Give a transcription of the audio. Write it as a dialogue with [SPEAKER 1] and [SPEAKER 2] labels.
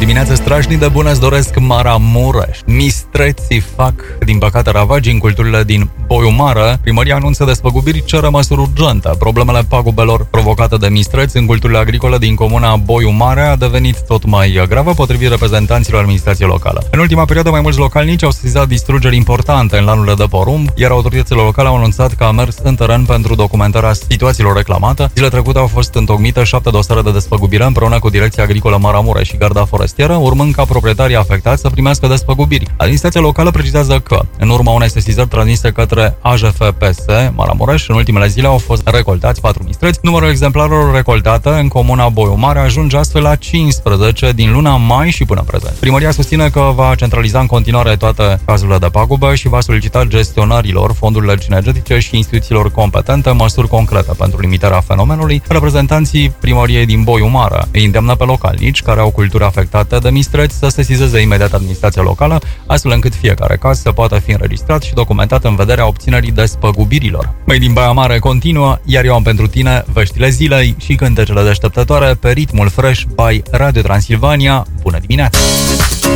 [SPEAKER 1] dimineață strașnic de bună, îți doresc Maramureș. Mistreții fac, din păcate, ravagi în culturile din Boiu Mare. Primăria anunță despăgubiri, cere măsuri urgente. Problemele pagubelor provocate de mistreți în culturile agricole din comuna Boiu Mare a devenit tot mai gravă, potrivit reprezentanților administrației locale. În ultima perioadă, mai mulți localnici au sesizat distrugeri importante în lanurile de porumb, iar autoritățile locale au anunțat că a mers în teren pentru documentarea situațiilor reclamate. Zile trecute au fost întocmite 7 dosare de despăgubire împreună cu Direcția Agricolă Maramureș și Garda Forestieră, urmând ca proprietarii afectați să primească despăgubiri. Administrația locală precizează că, în urma unei sesizări transmise către AJFPS Maramureș, în ultimele zile au fost recoltați 4 mistreți. Numărul exemplarelor recoltate în comuna Boiu Mare ajunge astfel la 15 din luna mai și până prezent. Primăria susține că va centraliza în continuare toate cazurile de pagubă și va solicita gestionarilor fondurilor cinegetice și instituțiilor competente măsuri concrete pentru limitarea fenomenului. Reprezentanții primăriei din Boiu Mare îi îndemnă pe localnici care au culturi afectate de mistreți să sesizeze imediat administrația locală, astfel încât fiecare caz să poată fi înregistrat și documentat în vederea obținerii despăgubirilor. Mai din Baia Mare continuă, iar eu am pentru tine veștile zilei și cântecele deșteptătoare pe ritmul Fresh by Radio Transilvania. Bună dimineața!